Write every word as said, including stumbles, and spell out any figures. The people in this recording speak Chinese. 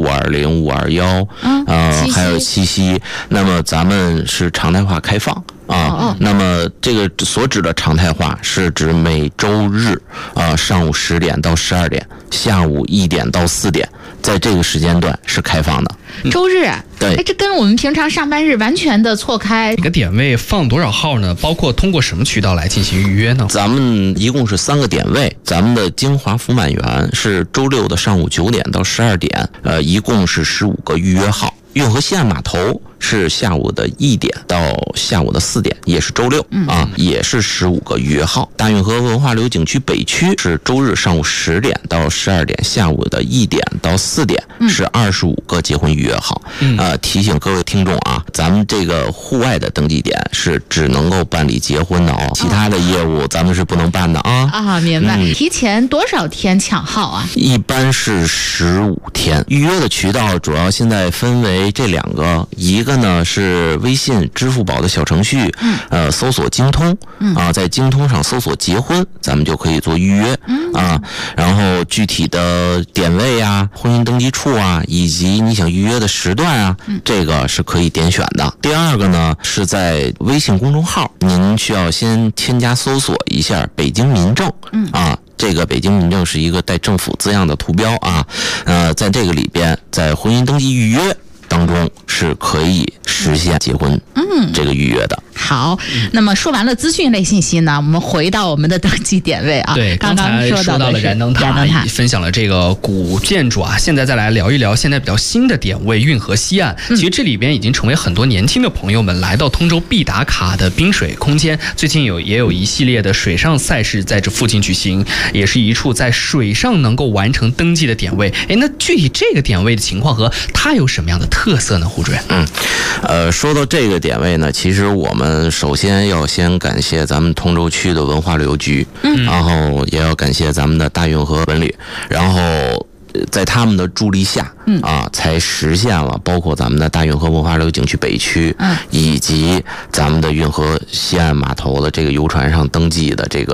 二零、五二幺，呃，还有七夕，那么咱们是常态化开放。啊，哦哦那么这个所指的常态化是指每周日啊上午十点到十二点，下午一点到四点，在这个时间段是开放的。 周日， 对， 哎，这跟我们平常上班日完全的错开。 这个点位放多少号呢？包括通过什么渠道来进行预约呢？ 咱们一共是三个点位，咱们的京华福满园是周六的上午九点到十二点，呃，一共是十五个预约号。运河西岸码头是下午的一点到下午的四点，也是周六、嗯、啊，也是十五个预约号。大运河文化旅游景区北区是周日上午十点到十二点，下午的一点到四点，是二十五个结婚预约号。嗯、呃，提醒各位听众啊，咱们这个户外的登记点是只能够办理结婚的哦，其他的业务咱们是不能办的啊。 啊，明白。嗯、提前多少天抢号啊？ 一般是十五天。预约的渠道主要现在分为这两个，一个呢是微信、支付宝的小程序，嗯、呃，搜索京通，嗯、啊，在京通上搜索结婚，咱们就可以做预约，嗯、啊，然后具体的点位啊、婚姻登记处啊，以及你想预约的时段啊，嗯、这个是可以点选的。第二个呢是在微信公众号，您需要先添加搜索一下北京民政，嗯啊。这个北京民政是一个带政府字样的图标啊，呃，在这个里边，在婚姻登记预约当中是可以实现结婚嗯这个预约的。 好，那么说完了资讯类信息呢，我们回到我们的登记点位啊。 对， 刚刚才说到了燃灯塔，分享了这个古建筑啊，现在再来聊一聊现在比较新的点位运河西岸。嗯、其实这里边已经成为很多年轻的朋友们来到通州必打卡的冰水空间。最近有也有一系列的水上赛事在这附近举行，也是一处在水上能够完成登记的点位。哎，那具体这个点位的情况和它有什么样的特色呢？胡主任， 嗯，呃，说到这个点位呢，其实我们首先要先感谢咱们通州区的文化旅游局，嗯，然后也要感谢咱们的大运河文旅，然后在他们的助力下，嗯啊，才实现了包括咱们的大运河文化旅游景区北区，嗯，以及咱们的运河西岸码头的这个游船上登记的这个